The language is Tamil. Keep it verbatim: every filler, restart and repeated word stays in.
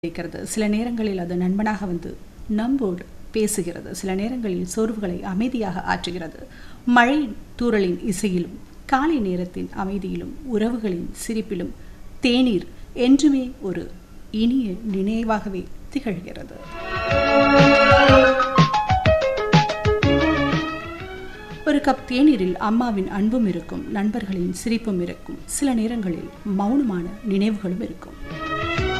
இருக்கிறது. சில நேரங்களில் அது நண்பனாக வந்து நம்போடு பேசுகிறது. சில நேரங்களில் சோர்வுகளை அமைதியாக ஆற்றுகிறது. மழை தூறலின் இசையிலும் காலை நேரத்தின் அமைதியிலும் உறவுகளின் சிரிப்பிலும் தேநீர் என்றுமே ஒரு இனிய நினைவாகவே திகழ்கிறது. ஒரு கப் தேநீரில் அம்மாவின் அன்பும் இருக்கும், நண்பர்களின் சிரிப்பும் இருக்கும், சில நேரங்களில் மௌனமான நினைவுகளும் இருக்கும்.